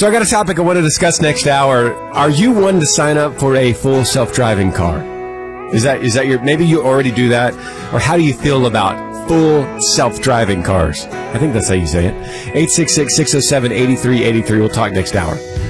So I got a topic I want to discuss next hour. Are you one to sign up for a full self-driving car? Is that your, maybe you already do that? Or how do you feel about full self-driving cars? I think that's how you say it. 866-607-8383. We'll talk next hour.